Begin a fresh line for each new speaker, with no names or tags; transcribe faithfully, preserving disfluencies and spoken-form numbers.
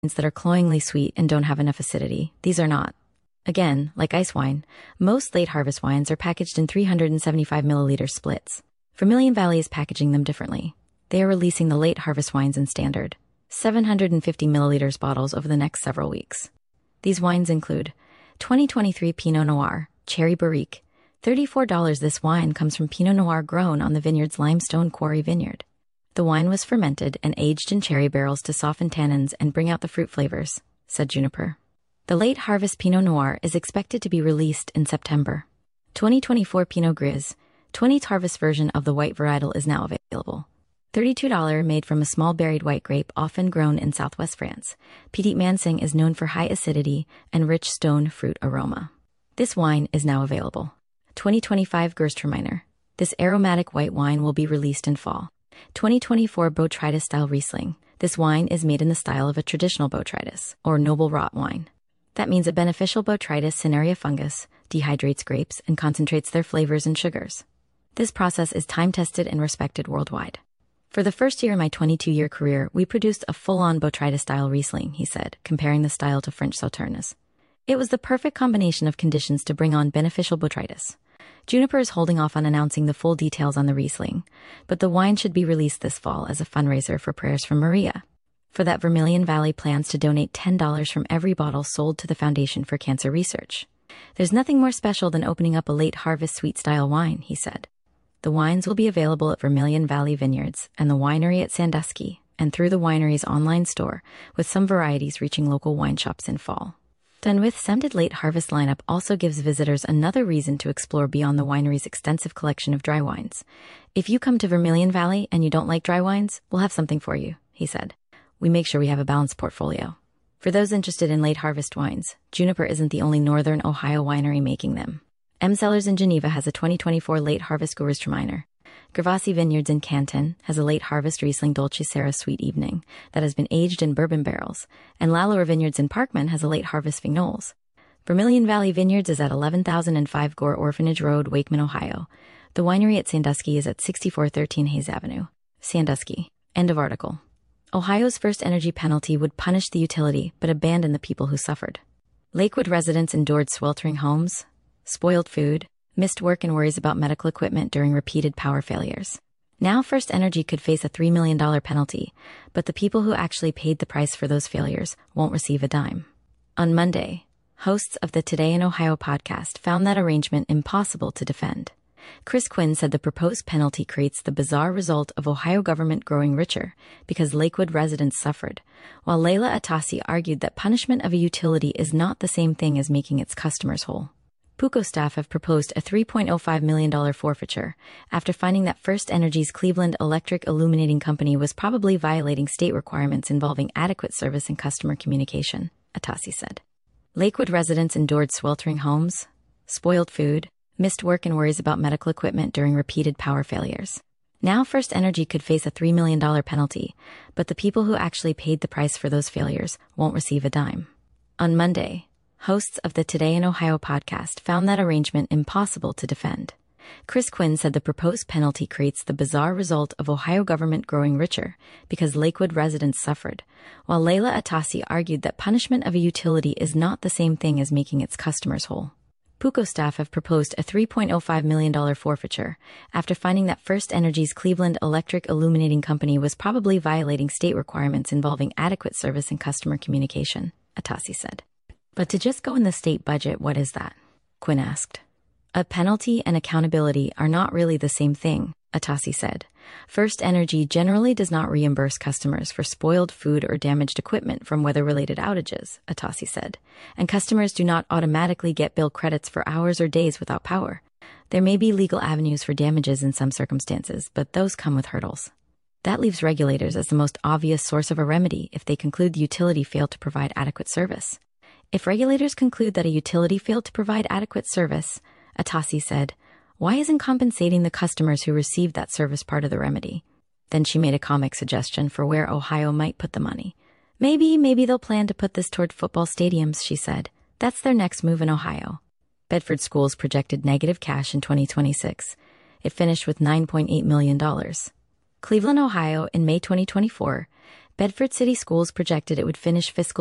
that are cloyingly sweet and don't have enough acidity. These are not. Again, like ice wine, most late harvest wines are packaged in three hundred seventy-five milliliter splits. Vermilion Valley is packaging them differently. They are releasing the late harvest wines in standard seven hundred fifty milliliters bottles over the next several weeks. These wines include twenty twenty-three Pinot Noir, Cherry Barrique, thirty-four dollars. This wine comes from Pinot Noir grown on the vineyard's limestone quarry vineyard. The wine was fermented and aged in cherry barrels to soften tannins and bring out the fruit flavors, said Juniper. The late harvest Pinot Noir is expected to be released in September. twenty twenty-four Pinot Gris, twentieth harvest version of the white varietal is now available. thirty-two dollars made from a small berried white grape often grown in southwest France. Petit Manseng is known for high acidity and rich stone fruit aroma. This wine is now available. twenty twenty-five Gewürztraminer. This aromatic white wine will be released in fall. twenty twenty-four Botrytis style Riesling. This wine is made in the style of a traditional Botrytis, or noble rot wine. That means a beneficial Botrytis cinerea fungus dehydrates grapes and concentrates their flavors and sugars. This process is time-tested and respected worldwide. For the first year in my twenty-two-year career, we produced a full-on Botrytis-style Riesling, he said, comparing the style to French Sauternes. It was the perfect combination of conditions to bring on beneficial Botrytis. Juniper is holding off on announcing the full details on the Riesling, but the wine should be released this fall as a fundraiser for Prayers for Maria. For that, Vermilion Valley plans to donate ten dollars from every bottle sold to the Foundation for Cancer Research. There's nothing more special than opening up a late harvest sweet-style wine, he said. The wines will be available at Vermilion Valley Vineyards and the winery at Sandusky, and through the winery's online store, with some varieties reaching local wine shops in fall. Dunwith scented late harvest lineup also gives visitors another reason to explore beyond the winery's extensive collection of dry wines. If you come to Vermilion Valley and you don't like dry wines, we'll have something for you, he said. We make sure we have a balanced portfolio. For those interested in late harvest wines, Juniper isn't the only Northern Ohio winery making them. M. Cellars in Geneva has a twenty twenty-four late harvest Gewürztraminer. Gervasi Vineyards in Canton has a late harvest Riesling Dolce Serra Sweet Evening that has been aged in bourbon barrels, and Lalauer Vineyards in Parkman has a late harvest Vignoles. Vermilion Valley Vineyards is at eleven thousand five Gore Orphanage Road, Wakeman, Ohio. The winery at Sandusky is at sixty-four thirteen Hayes Avenue, Sandusky. End of article. Ohio's first energy penalty would punish the utility but abandon the people who suffered. Lakewood residents endured sweltering homes, spoiled food, missed work and worries about medical equipment during repeated power failures. Now First Energy could face a three million dollars penalty, but the people who actually paid the price for those failures won't receive a dime. On Monday, hosts of the Today in Ohio podcast found that arrangement impossible to defend. Chris Quinn said the proposed penalty creates the bizarre result of Ohio government growing richer because Lakewood residents suffered, while Leila Atassi argued that punishment of a utility is not the same thing as making its customers whole. PUCO staff have proposed a three point oh five million dollars forfeiture after finding that First Energy's Cleveland Electric Illuminating Company was probably violating state requirements involving adequate service and customer communication, Atassi said. Lakewood residents endured sweltering homes, spoiled food, missed work and worries about medical equipment during repeated power failures. Now First Energy could face a three million dollars penalty, but the people who actually paid the price for those failures won't receive a dime. On Monday, hosts of the Today in Ohio podcast found that arrangement impossible to defend. Chris Quinn said the proposed penalty creates the bizarre result of Ohio government growing richer because Lakewood residents suffered, while Leila Atassi argued that punishment of a utility is not the same thing as making its customers whole. PUCO staff have proposed a three point oh five million dollars forfeiture after finding that First Energy's Cleveland Electric Illuminating Company was probably violating state requirements involving adequate service and customer communication, Atassi said. But to just go in the state budget, what is that? Quinn asked. A penalty and accountability are not really the same thing, Atassi said. First Energy generally does not reimburse customers for spoiled food or damaged equipment from weather-related outages, Atassi said, and customers do not automatically get bill credits for hours or days without power. There may be legal avenues for damages in some circumstances, but those come with hurdles. That leaves regulators as the most obvious source of a remedy if they conclude the utility failed to provide adequate service. If regulators conclude that a utility failed to provide adequate service, Atassi said, why isn't compensating the customers who received that service part of the remedy? Then she made a comic suggestion for where Ohio might put the money. Maybe, maybe they'll plan to put this toward football stadiums, she said. That's their next move in Ohio. Bedford Schools projected negative cash in twenty twenty-six. It finished with nine point eight million dollars. Cleveland, Ohio, in May twenty twenty-four, Bedford City Schools projected it would finish fiscal